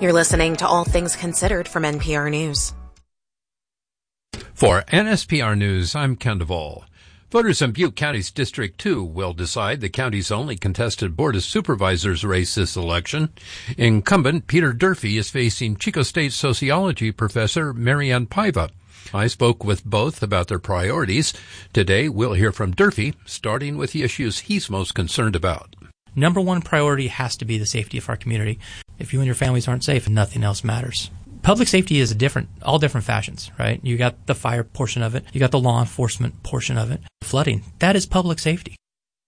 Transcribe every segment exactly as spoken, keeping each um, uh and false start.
You're listening to All Things Considered from N P R News. For N S P R News, I'm Ken Duvall. Voters in Butte County's District two will decide the county's only contested Board of Supervisors race this election. Incumbent Peter Durfee is facing Chico State sociology professor Marianne Paiva. I spoke with both about their priorities. Today, we'll hear from Durfee, starting with the issues he's most concerned about. Number one priority has to be the safety of our community. If you and your families aren't safe, nothing else matters. Public safety is a different, all different fashions, right? You got the fire portion of it. You got the law enforcement portion of it. Flooding, that is public safety.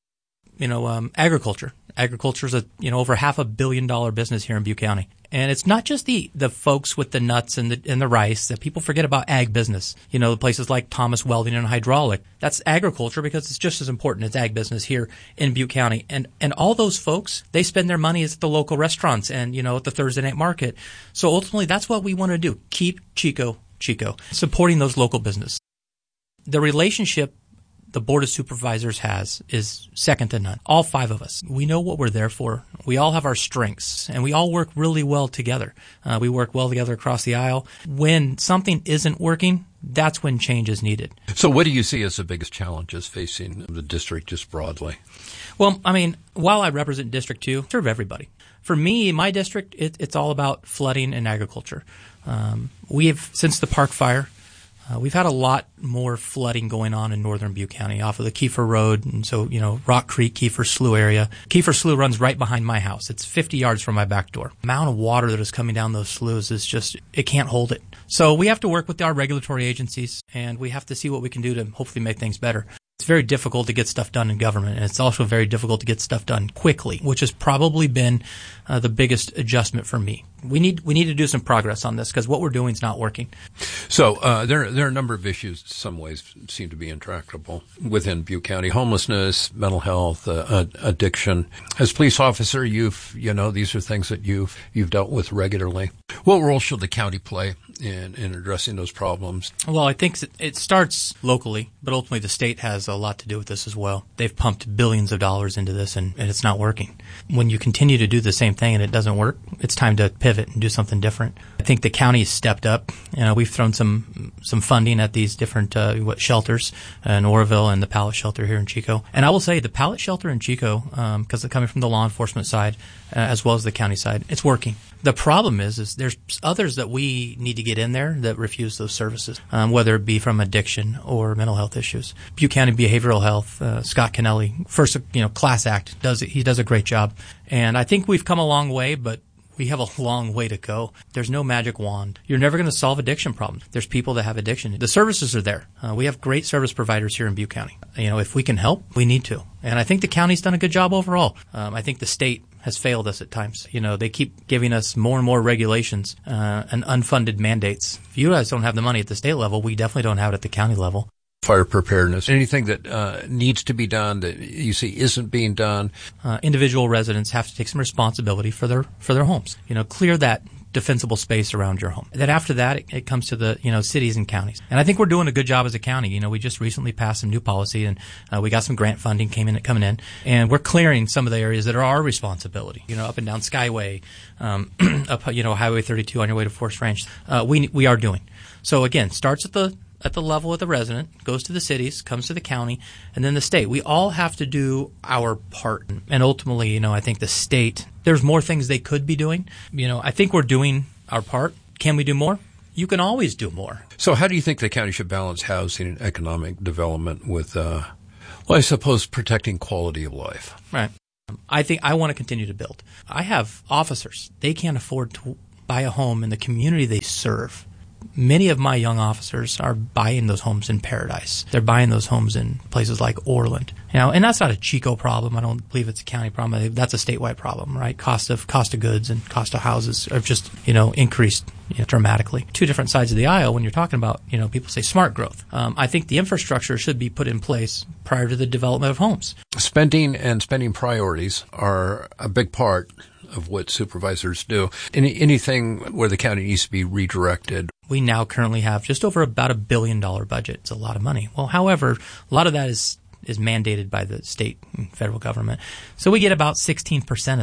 You know, um, agriculture. Agriculture is a, you know, over half a billion dollar business here in Butte County. And it's not just the, the folks with the nuts and the, and the rice that people forget about ag business. You know, places like Thomas Welding and Hydraulic. That's agriculture because it's just as important as ag business here in Butte County. And, and all those folks, they spend their money at the local restaurants and, you know, at the Thursday night market. So ultimately, that's what we want to do. Keep Chico, Chico. Supporting those local business. The relationship the Board of Supervisors has is second to none. All five of us. We know what we're there for. We all have our strengths, and we all work really well together. Uh, we work well together across the aisle. When something isn't working, that's when change is needed. So what do you see as the biggest challenges facing the district just broadly? Well, I mean, while I represent District two, I serve everybody. For me, my district, it, it's all about flooding and agriculture. Um, we have, since the Park Fire, Uh, we've had a lot more flooding going on in northern Butte County off of the Kiefer Road. And so, you know, Rock Creek, Kiefer Slough area. Kiefer Slough runs right behind my house. It's fifty yards from my back door. The amount of water that is coming down those sloughs is just, it can't hold it. So we have to work with our regulatory agencies, and we have to see what we can do to hopefully make things better. It's very difficult to get stuff done in government, and it's also very difficult to get stuff done quickly, which has probably been uh, the biggest adjustment for me. We need we need to do some progress on this because what we're doing is not working. So uh, there there are a number of issues. In some ways, seem to be intractable within Butte County: homelessness, mental health, uh, addiction. As a police officer, you've you know these are things that you've you've dealt with regularly. What role should the county play in in addressing those problems? Well, I think it starts locally, but ultimately the state has a lot to do with this as well. They've pumped billions of dollars into this, and, and it's not working. When you continue to do the same thing and it doesn't work, it's time to pivot and do something different. I think the county has stepped up. You know, we've thrown some some funding at these different uh, what, shelters uh, in Oroville and the pallet shelter here in Chico. And I will say the pallet shelter in Chico, because um, coming from the law enforcement side uh, as well as the county side, it's working. The problem is, is there's others that we need to get in there that refuse those services, um, whether it be from addiction or mental health issues. Butte County Behavioral Health, uh, Scott Kennelly, first, you know, Class Act, does it. He does a great job. And I think we've come a long way, but we have a long way to go. There's no magic wand. You're never going to solve addiction problems. There's people that have addiction. The services are there. Uh, we have great service providers here in Butte County. You know, if we can help, we need to. And I think the county's done a good job overall. Um, I think the state has failed us at times. You know, they keep giving us more and more regulations uh, and unfunded mandates. If you guys don't have the money at the state level, we definitely don't have it at the county level. Fire preparedness, anything that uh, needs to be done that you see isn't being done. Uh, individual residents have to take some responsibility for their for their homes. You know, clear that defensible space around your home. Then after that, it, it comes to the, you know, cities and counties. And I think we're doing a good job as a county. You know, we just recently passed some new policy, and uh, we got some grant funding came in, coming in, and we're clearing some of the areas that are our responsibility. You know, up and down Skyway, um, up, you know, Highway thirty-two on your way to Forest Ranch. Uh, we we are doing. So again, starts at the at the level of the resident, goes to the cities, comes to the county, and then the state. We all have to do our part. And ultimately, you know, I think the state, there's more things they could be doing. You know, I think we're doing our part. Can we do more? You can always do more. So how do you think the county should balance housing and economic development with, uh, well, I suppose, protecting quality of life? Right. I think I want to continue to build. I have officers. They can't afford to buy a home in the community they serve. Many of my young officers are buying those homes in Paradise. They're buying those homes in places like Orland. You know, and that's not a Chico problem. I don't believe it's a county problem. That's a statewide problem, right? Cost of cost of goods and cost of houses have just, you know, increased, you know, dramatically. Two different sides of the aisle when you're talking about, you know, people say smart growth. Um, I think the infrastructure should be put in place prior to the development of homes. Spending and spending priorities are a big part of what supervisors do. Any, anything where the county needs to be redirected. We now currently have just over about a billion dollar budget. It's a lot of money. Well, however, a lot of that is, is mandated by the state and federal government. So we get about sixteen percent of that.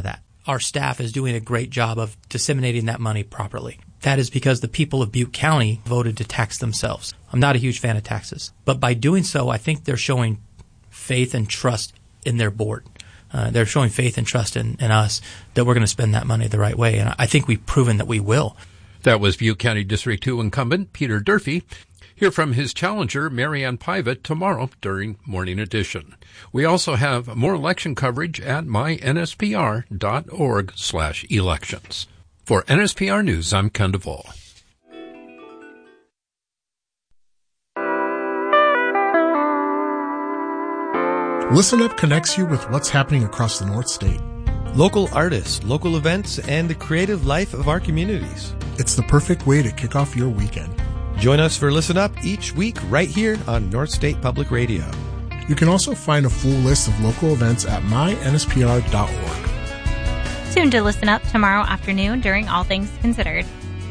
our staff is doing a great job of disseminating that money properly. That is because the people of Butte County voted to tax themselves. I'm not a huge fan of taxes, but by doing so, I think they're showing faith and trust in their board. Uh, they're showing faith and trust in, in us that we're going to spend that money the right way, and I think we've proven that we will. That was Butte County District two incumbent Peter Durfee. Hear from his challenger, Marianne Pivot, tomorrow during Morning Edition. We also have more election coverage at my N S P R dot org slash elections. For N S P R News, I'm Ken Duvall. Listen Up connects you with what's happening across the North State. Local artists, local events, and the creative life of our communities. It's the perfect way to kick off your weekend. Join us for Listen Up each week right here on North State Public Radio. You can also find a full list of local events at my N S P R dot org. Tune to Listen Up tomorrow afternoon during All Things Considered.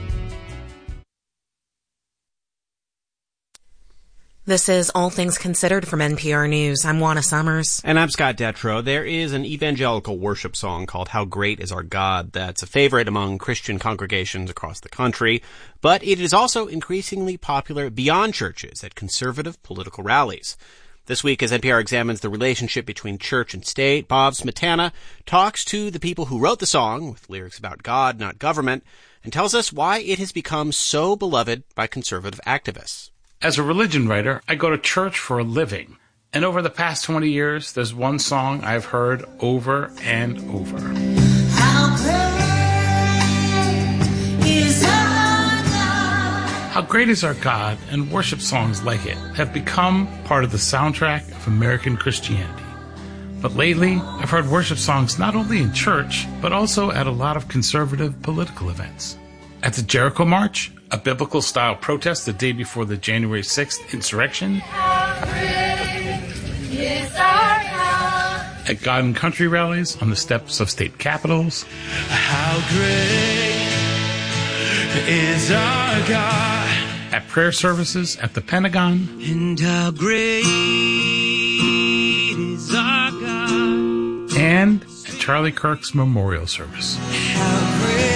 This is All Things Considered from N P R News. I'm Juana Summers. And I'm Scott Detrow. There is an evangelical worship song called How Great Is Our God that's a favorite among Christian congregations across the country, but it is also increasingly popular beyond churches at conservative political rallies. This week, as N P R examines the relationship between church and state, Bob Smetana talks to the people who wrote the song, with lyrics about God, not government, and tells us why it has become so beloved by conservative activists. As a religion writer, I go to church for a living. And over the past twenty years, there's one song I've heard over and over. How great is our God? How great is our God, and worship songs like it have become part of the soundtrack of American Christianity. But lately, I've heard worship songs not only in church, but also at a lot of conservative political events. At the Jericho March, a biblical-style protest the day before the January sixth insurrection. How great is our God. At God and Country rallies on the steps of state capitals. How great is our God. At prayer services at the Pentagon. And how great is our God. And at Charlie Kirk's memorial service. How great.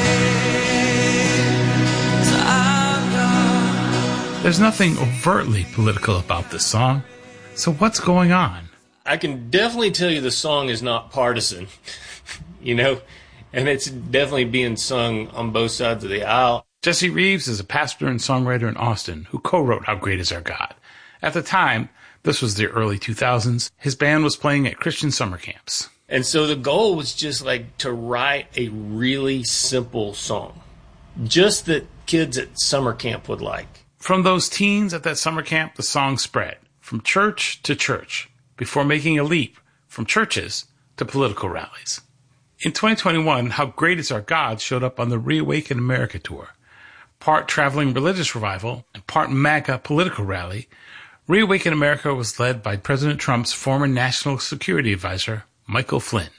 There's nothing overtly political about this song. So what's going on? I can definitely tell you the song is not partisan, you know, and it's definitely being sung on both sides of the aisle. Jesse Reeves is a pastor and songwriter in Austin who co-wrote How Great Is Our God. At the time, this was the early two thousands, his band was playing at Christian summer camps. And so the goal was just like to write a really simple song, just that kids at summer camp would like. From those teens at that summer camp, the song spread from church to church before making a leap from churches to political rallies. In twenty twenty-one, How Great Is Our God showed up on the Reawaken America tour. Part traveling religious revival and part MAGA political rally, Reawaken America was led by President Trump's former national security advisor, Michael Flynn.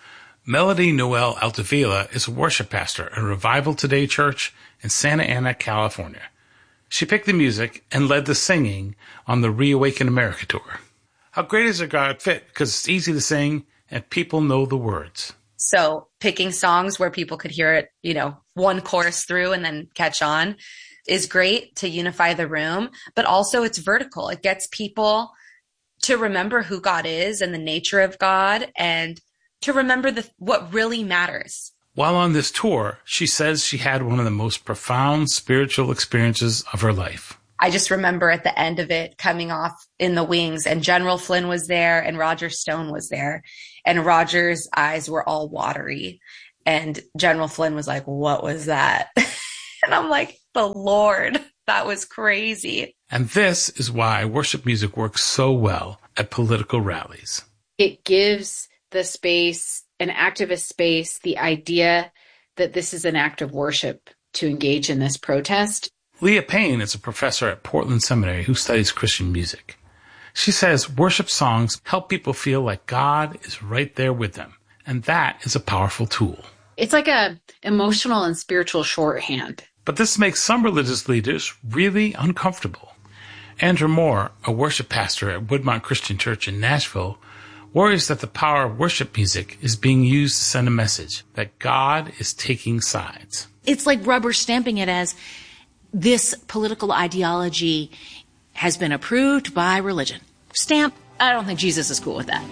Melody Noel Altavilla is a worship pastor at Revival Today Church in Santa Ana, California. She picked the music and led the singing on the Reawaken America tour. How Great Is Our God fit because it's easy to sing and people know the words. So picking songs where people could hear it, you know, one chorus through and then catch on is great to unify the room, but also it's vertical. It gets people to remember who God is and the nature of God and to remember the, what really matters. While on this tour, she says she had one of the most profound spiritual experiences of her life. I just remember at the end of it coming off in the wings and General Flynn was there and Roger Stone was there and Roger's eyes were all watery and General Flynn was like, what was that? And I'm like, the Lord, that was crazy. And this is why worship music works so well at political rallies. It gives the space, an activist space, the idea that this is an act of worship to engage in this protest. Leah Payne is a professor at Portland Seminary who studies Christian music. She says worship songs help people feel like God is right there with them, and that is a powerful tool. It's like a emotional and spiritual shorthand. But this makes some religious leaders really uncomfortable. Andrew Moore, a worship pastor at Woodmont Christian Church in Nashville, worries that the power of worship music is being used to send a message that God is taking sides. It's like rubber stamping it as this political ideology has been approved by religion. Stamp. I don't think Jesus is cool with that.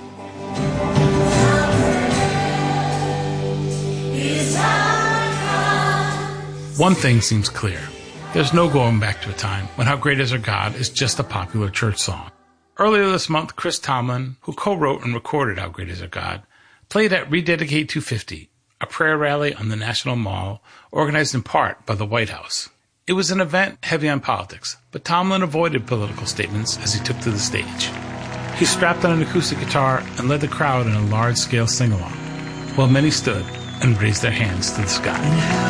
One thing seems clear. There's no going back to a time when How Great Is Our God is just a popular church song. Earlier this month, Chris Tomlin, who co-wrote and recorded How Great Is Our God, played at Rededicate two fifty, a prayer rally on the National Mall organized in part by the White House. It was an event heavy on politics, but Tomlin avoided political statements as he took to the stage. He strapped on an acoustic guitar and led the crowd in a large-scale sing-along, while many stood and raised their hands to the sky.